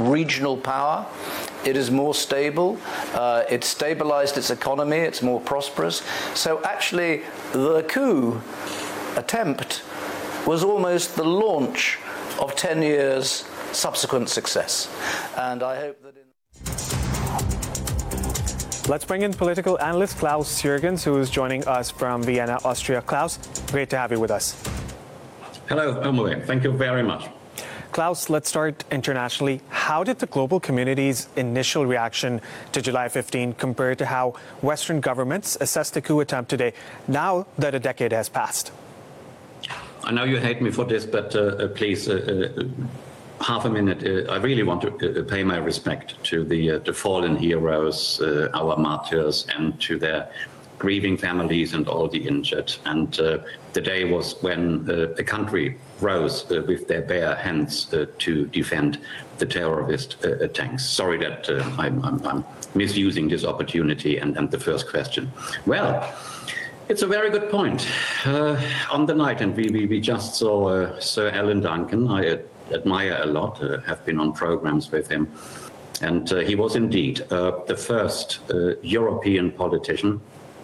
regional power. It is more stable. It's stabilized its economy. It's more prosperous. So actually, the coup attempt was almost the launch of 10 years' subsequent success. And I hope that Let's bring in political analyst Klaus Jürgens, who is joining us from Vienna, Austria. Klaus, great to have you with us. Hello, Omwe. Thank you very much. Klaus, let's start internationally. How did the global community's initial reaction to July 15 compare to how Western governments assessed the coup attempt today, now that a decade has passed? I know you hate me for this, but please, half a minute. I really want to pay my respect to the fallen heroes, our martyrs, and to their grieving families and all the injured. And the day was when a country rose with their bare hands to defend the terrorist attacks. Sorry that I'm misusing this opportunity and the first question. Well, it's a very good point. On the night, and we just saw Sir Alan Duncan. I admire a lot, have been on programs with him. And he was indeed the first European politician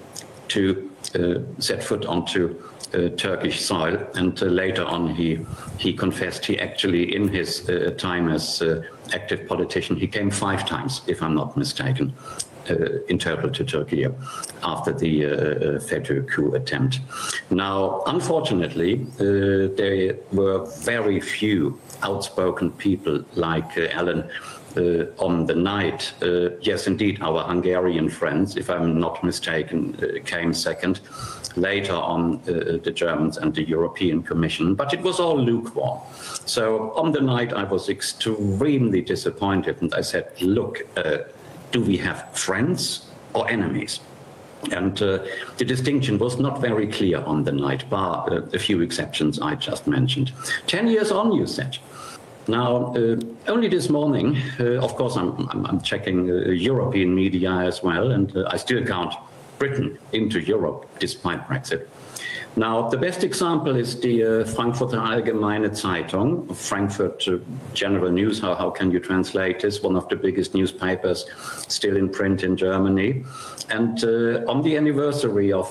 to set foot onto Turkish soil, and later on he confessed he actually, in his time as active politician, he came 5 times, if I'm not mistaken, in total to Turkey after the FETÖ coup attempt. Now, unfortunately, there were very few outspoken people like Alan on the night. Yes, indeed, our Hungarian friends, if I'm not mistaken, came second. Later on, the Germans and the European Commission, but it was all lukewarm. So on the night, I was extremely disappointed, and I said, look, do we have friends or enemies? And the distinction was not very clear on the night, bar a few exceptions I just mentioned. 10 years on, you said. Now, only this morning, of course, I'm checking European media as well, and I still count Britain into Europe despite Brexit. Now, the best example is the Frankfurter Allgemeine Zeitung, Frankfurt General News. How can you translate this? One of the biggest newspapers still in print in Germany. And on the anniversary of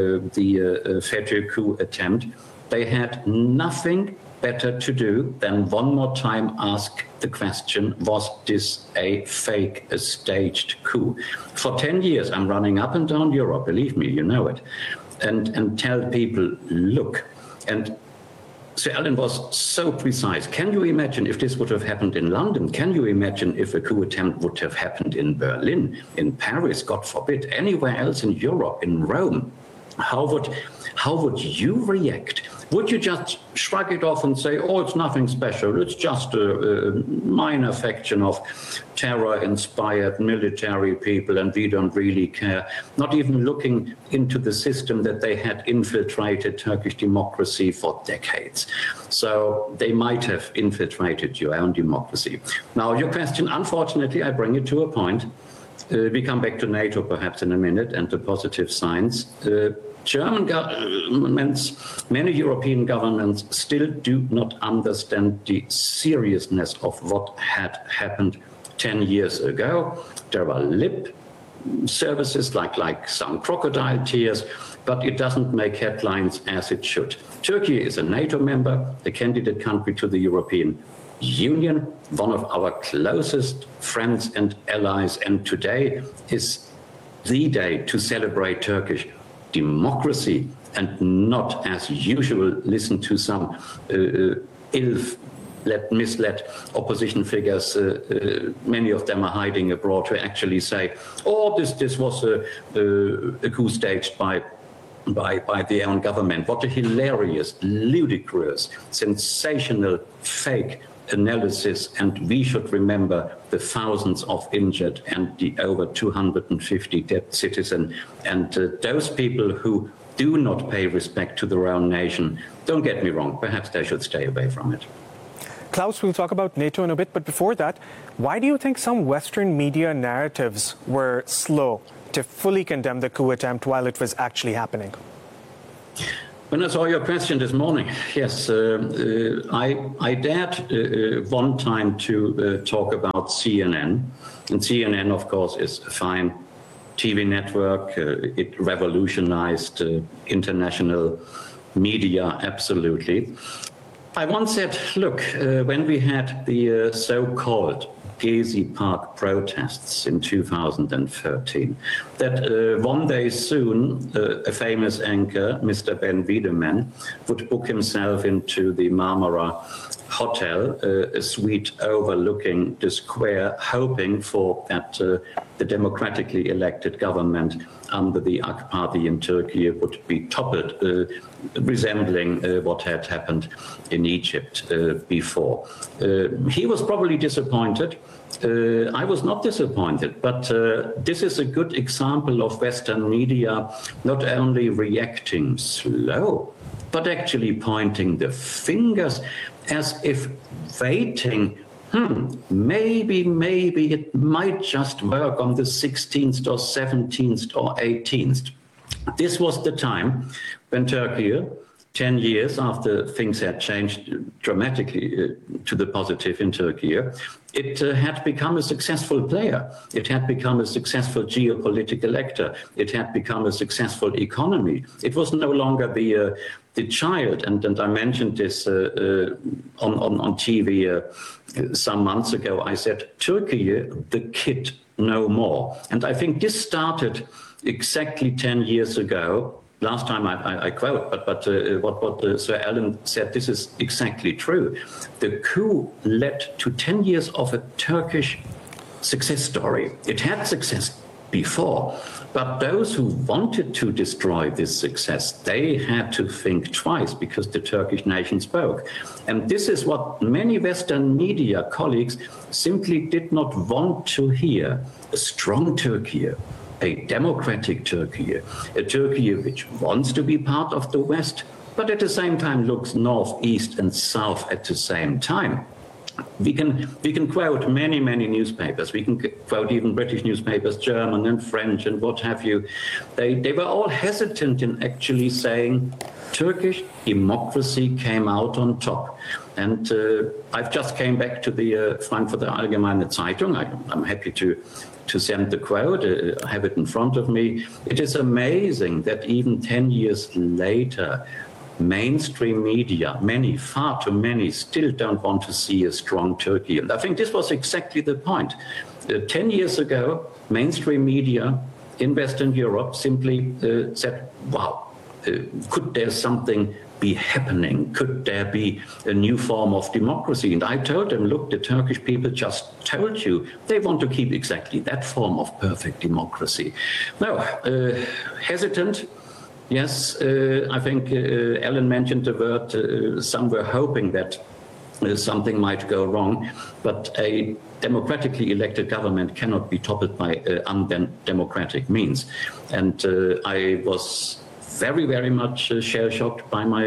the FETÖ coup attempt, they had nothing better to do than one more time ask the question, was this a fake, a staged coup? For 10 years, I'm running up and down Europe, believe me, you know it, and tell people, look. And Sir Alan was so precise. Can you imagine if this would have happened in London? Can you imagine if a coup attempt would have happened in Berlin, in Paris, God forbid, anywhere else in Europe, in Rome? How would you react? Would you just shrug it off and say, oh, it's nothing special, it's just a minor faction of terror-inspired military people and we don't really care, not even looking into the system that they had infiltrated Turkish democracy for decades. So they might have infiltrated your own democracy. Now, your question, unfortunately, I bring it to a point. We come back to NATO perhaps in a minute and the positive signs. German governments, many European governments still do not understand the seriousness of what had happened 10 years ago. There are lip services like some crocodile tears, but it doesn't make headlines as it should. Turkey is a NATO member, a candidate country to the European Union, one of our closest friends and allies, and today is the day to celebrate Turkish democracy and not, as usual, listen to some misled opposition figures. Many of them are hiding abroad to actually say, oh, this was a coup staged by their own government. What a hilarious, ludicrous, sensational, fake analysis, and we should remember the thousands of injured and the over 250 dead citizens. And those people who do not pay respect to their own nation, don't get me wrong, perhaps they should stay away from it. Klaus, we'll talk about NATO in a bit, but before that, why do you think some Western media narratives were slow to fully condemn the coup attempt while it was actually happening? When I saw your question this morning, yes, I dared one time to talk about CNN. And CNN, of course, is a fine TV network. It revolutionized international media, absolutely. I once said, look, when we had the so-called Gezi Park protests in 2013, that one day soon a famous anchor, Mr. Ben Wiedemann, would book himself into the Marmara Hotel, a suite overlooking the square, hoping for that the democratically elected government under the AK Party in Turkey would be toppled, resembling what had happened in Egypt before. He was probably disappointed. I was not disappointed, but this is a good example of Western media not only reacting slow, but actually pointing the fingers as if waiting, maybe it might just work on the 16th or 17th or 18th. This was the time when Turkey, 10 years after things had changed dramatically to the positive in Turkey, it had become a successful player. It had become a successful geopolitical actor. It had become a successful economy. It was no longer the child, and I mentioned this on TV some months ago. I said, Turkey, the kid, no more. And I think this started exactly 10 years ago. Last time I quote, but what Sir Alan said, this is exactly true. The coup led to 10 years of a Turkish success story. It had success before, but those who wanted to destroy this success, they had to think twice because the Turkish nation spoke. And this is what many Western media colleagues simply did not want to hear. A strong Turkey, a democratic Turkey, a Turkey which wants to be part of the West, but at the same time looks north, east, and south at the same time. We can quote many newspapers. We can quote even British newspapers, German and French and what have you. They were all hesitant in actually saying Turkish democracy came out on top. And I've just came back to the Frankfurter Allgemeine Zeitung. I'm happy to send the quote. I have it in front of me. It is amazing that even 10 years later, mainstream media, far too many, still don't want to see a strong Turkey. And I think this was exactly the point. 10 years ago, mainstream media in Western Europe simply said, wow, could there something be happening? Could there be a new form of democracy? And I told them, look, the Turkish people just told you they want to keep exactly that form of perfect democracy. No, hesitant. Yes, I think Ellen mentioned the word, some were hoping that something might go wrong, but a democratically elected government cannot be toppled by undemocratic means. And I was very much shell-shocked by my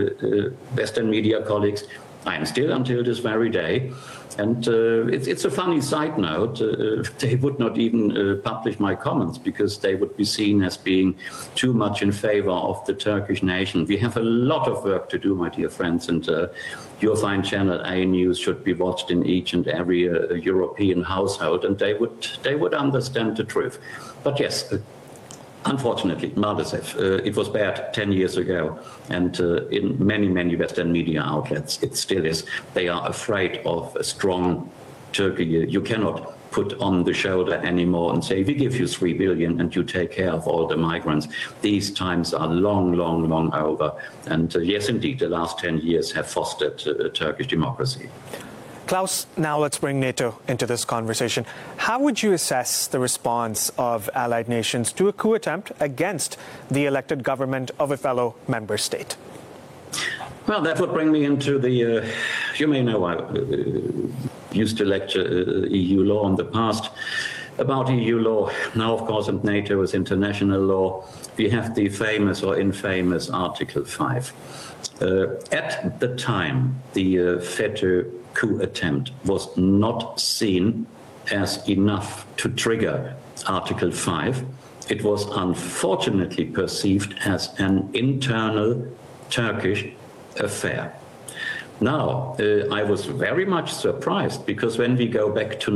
Western media colleagues. I am still until this very day. And it's a funny side note. They would not even publish my comments because they would be seen as being too much in favor of the Turkish nation. We have a lot of work to do, my dear friends, and your fine channel A News should be watched in each and every European household, and they would understand the truth. But yes, unfortunately, Mardashev, it was bad 10 years ago, and in many Western media outlets, it still is. They are afraid of a strong Turkey. You cannot put on the shoulder anymore and say, we give you 3 billion and you take care of all the migrants. These times are long over. And yes, indeed, the last 10 years have fostered Turkish democracy. Klaus, now let's bring NATO into this conversation. How would you assess the response of allied nations to a coup attempt against the elected government of a fellow member state? Well, that would bring me into the, you may know, I used to lecture EU law in the past. About EU law, now of course, and NATO is international law, we have the famous or infamous Article 5. At the time, the FETÖ coup attempt was not seen as enough to trigger Article 5. It was unfortunately perceived as an internal Turkish affair. Now, I was very much surprised because when we go back to